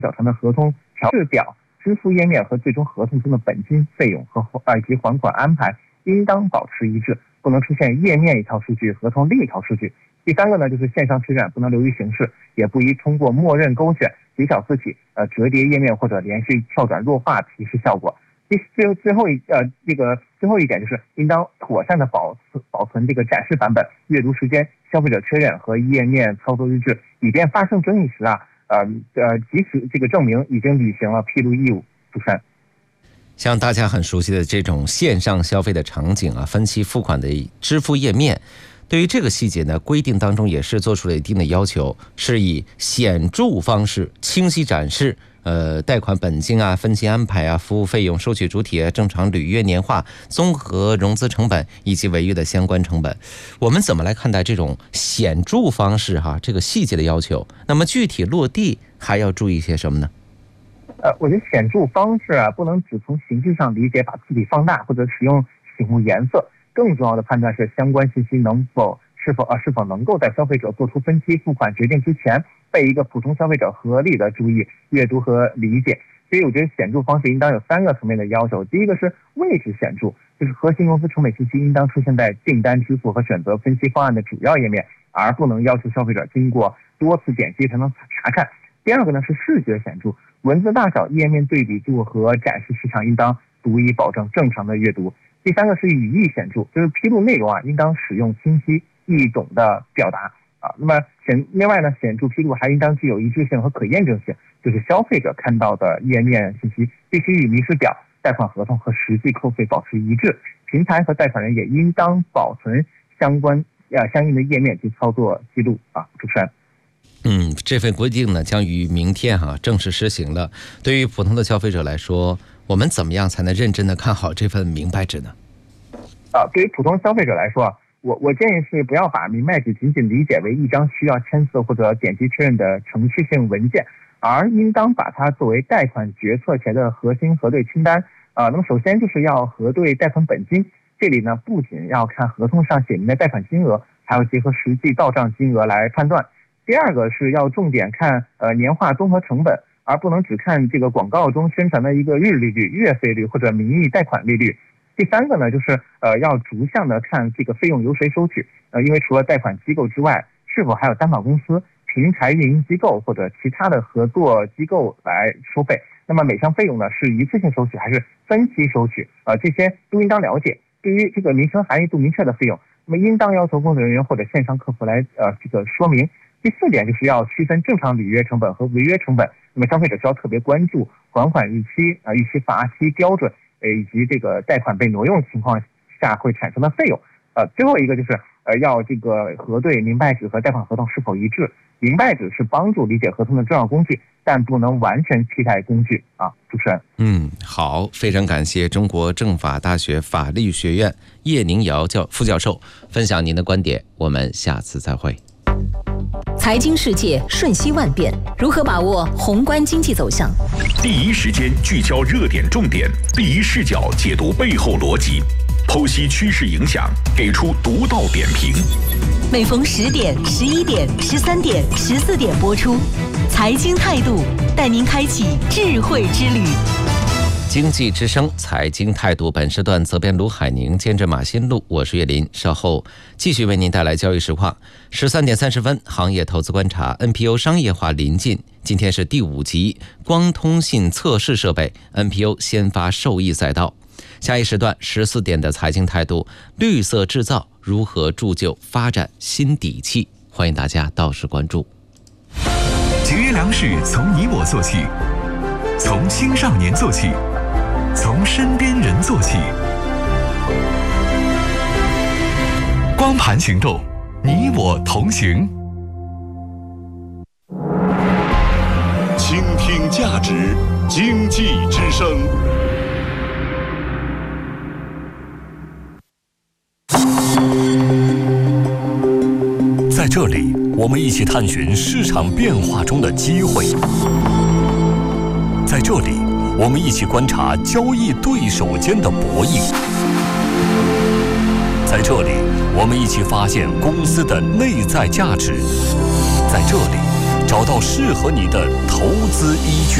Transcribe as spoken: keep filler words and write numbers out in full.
表层的合同调制表、支付页面和最终合同中的本金、费用和以及还款安排应当保持一致，不能出现页面一套数据、合同另一套数据。第三个呢，就是线上确认不能流于形式，也不宜通过默认勾选、极小字体、呃折叠页面或者连续跳转弱化提示效果。第最最后一呃这个最后一点就是应当妥善的保保存这个展示版本、阅读时间、消费者确认和页面操作日志，以便发生争议时啊呃呃及时这个证明已经履行了披露义务。主持人。 像大家很熟悉的这种线上消费的场景啊，分期付款的支付页面，对于这个细节呢，规定当中也是做出了一定的要求，是以显著方式清晰展示呃贷款本金啊、分期安排啊、服务费用、收取主体啊、正常履约年化、综合融资成本以及违约的相关成本。我们怎么来看待这种显著方式哈、啊、这个细节的要求？那么具体落地还要注意些什么呢？ 呃，我觉得显著方式啊，不能只从形式上理解，把字体放大或者使用醒目颜色。更重要的判断是相关信息能否是否呃是否能够在消费者做出分期付款决定之前，被一个普通消费者合理的注意阅读和理解。所以我觉得显著方式应当有三个层面的要求。第一个是位置显著，就是核心融资成本信息应当出现在订单支付和选择分期方案的主要页面，而不能要求消费者经过多次点击才能查看。第二个呢是视觉显著，文字大小、页面对比度和展示时长应当足以保证正常的阅读。第三个是语义显著，就是披露内容啊应当使用清晰易懂的表达啊。那么显另外呢，显著披露还应当具有一致性和可验证性，就是消费者看到的页面信息必须与明示表、贷款合同和实际扣费保持一致。平台和贷款人也应当保存相关呃相应的页面及操作记录啊。主持人。 嗯，这份规定呢将于明天哈、啊、正式实行了。对于普通的消费者来说，我们怎么样才能认真的看好这份明白纸呢？ 啊，对于普通消费者来说啊，我我建议是不要把明白纸仅仅理解为一张需要签字或者点击确认的程序性文件，而应当把它作为贷款决策前的核心核对清单。啊，那么首先就是要核对贷款本金，这里呢不仅要看合同上写明的贷款金额，还要结合实际到账金额来判断。第二个是要重点看呃年化综合成本，而不能只看这个广告中宣传的一个日利率、月费率或者名义贷款利率。第三个呢，就是呃要逐项的看这个费用由谁收取，呃，因为除了贷款机构之外，是否还有担保公司、平台运营机构或者其他的合作机构来收费。那么每项费用呢是一次性收取还是分期收取？呃，这些都应当了解。对于这个名称含义度明确的费用，那么应当要求工作人员或者线上客服来呃这个说明。第四点就是要区分正常履约成本和违约成本。那么消费者需要特别关注还款日期啊、逾期罚期标准，呃以及这个贷款被挪用情况下会产生的费用。呃，最后一个就是呃要这个核对明白纸和贷款合同是否一致。明白纸是帮助理解合同的重要工具，但不能完全替代工具啊。主持人。 嗯，好，非常感谢中国政法大学法律学院叶宁尧教副教授分享您的观点，我们下次再会。 财经世界瞬息万变，如何把握宏观经济走向？ 第一时间聚焦热点重点，第一视角解读背后逻辑，剖析趋势影响，给出独到点评。 每逢十点、十一点、十三点、十四点播出，财经态度带您开启智慧之旅。 经济之声财经态度，本时段责编卢海宁，监制马新路，我是岳林。稍后继续为您带来交易实况。十三点三十分，行业投资观察 N P O 商业化临近。今天是第五集光通信测试设备 N P O 先发受益赛道。下一时段十四点的财经态度，绿色制造如何铸就发展新底气？欢迎大家到时关注。 节约粮食从你我做起，从青少年做起，从身边人做起。光盘行动，你我同行。倾听价值，经济之声。在这里，我们一起探寻市场变化中的机会。在这里，我们一起观察交易对手间的博弈。在这里，我们一起发现公司的内在价值。在这里， 找到适合你的投资依据。